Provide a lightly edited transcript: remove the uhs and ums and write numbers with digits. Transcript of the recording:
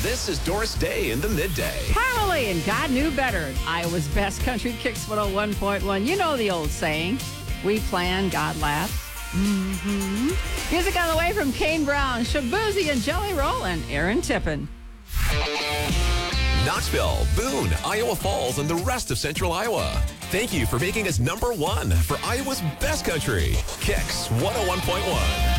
This is Doris Day in the Midday. Harley and God Knew Better. Iowa's best country kicks 101.1. You know the old saying, we plan, God laughs. Music on the way from Kane Brown, Shabuzi and Jelly Roll, and Aaron Tippin. Knoxville, Boone, Iowa Falls, and the rest of Central Iowa. Thank you for making us #1 for Iowa's best country. Kicks 101.1.